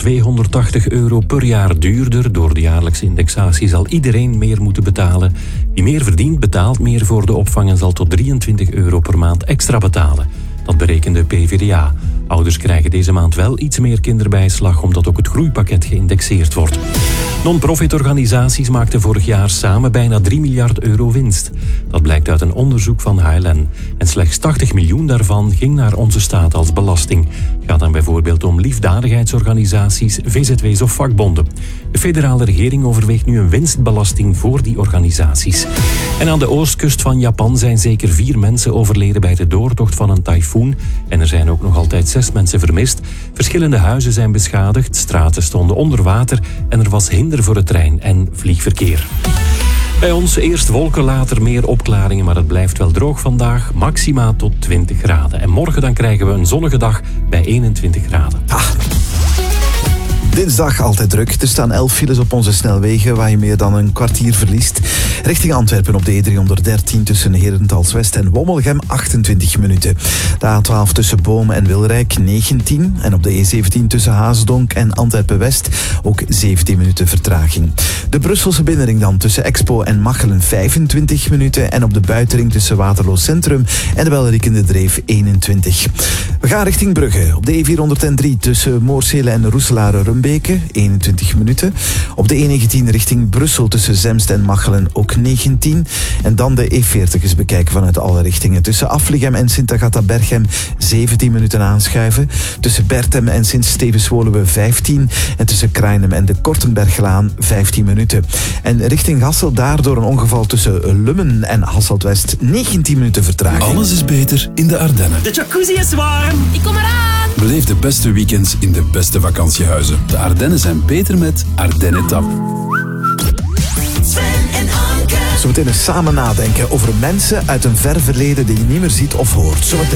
€280 per jaar duurder. Door de jaarlijkse indexatie zal iedereen meer moeten betalen. Wie meer verdient, betaalt meer voor de opvang en zal tot €23 per maand extra betalen. Dat berekende PvdA. Ouders krijgen deze maand wel iets meer kinderbijslag, omdat ook het groeipakket geïndexeerd wordt. Non-profitorganisaties maakten vorig jaar samen bijna €3 miljard winst. Dat blijkt uit een onderzoek van HLN. En slechts 80 miljoen daarvan ging naar onze staat als belasting. Het gaat dan bijvoorbeeld om liefdadigheidsorganisaties, VZW's of vakbonden. De federale regering overweegt nu een winstbelasting voor die organisaties. En aan de oostkust van Japan zijn zeker 4 mensen overleden bij de doortocht van een tyfoon. En er zijn ook nog altijd 6 mensen vermist. Verschillende huizen zijn beschadigd, straten stonden onder water en er was hinder voor het trein- en vliegverkeer. Bij ons eerst wolken, later meer opklaringen, maar het blijft wel droog vandaag. Maxima tot 20 graden. En morgen dan krijgen we een zonnige dag bij 21 graden. Dinsdag altijd druk. Er staan 11 files op onze snelwegen waar je meer dan een kwartier verliest. Richting Antwerpen op de E313 tussen Herentals-West en Wommelgem 28 minuten. De A12 tussen Boom en Wilrijk 19. En op de E17 tussen Haasdonk en Antwerpen-West ook 17 minuten vertraging. De Brusselse binnenring dan tussen Expo en Machelen 25 minuten. En op de buitenring tussen Waterloo Centrum en de Welriekende Dreef 21. We gaan richting Brugge. Op de E403 tussen Moorsele en Roeselare-Rumbeke 21 minuten. Op de E19 richting Brussel tussen Zemst en Machelen ook 19. En dan de E40 eens bekijken vanuit alle richtingen. Tussen Afligem en Sint-Agatha-Berchem 17 minuten aanschuiven. Tussen Bertem en Sint-Stevens-Woluwe 15. En tussen Krainem en de Kortenberglaan 15 minuten. En richting Hasselt daardoor een ongeval tussen Lummen en Hasselt-West 19 minuten vertraging. Alles is beter in de Ardennen. De jacuzzi is warm. Ik kom eraan. Beleef de beste weekends in de beste vakantiehuizen. De Ardennen zijn beter met Ardennen Tap. Sven en Anke. Zometeen eens samen nadenken over mensen uit een ver verleden die je niet meer ziet of hoort. Zometeen.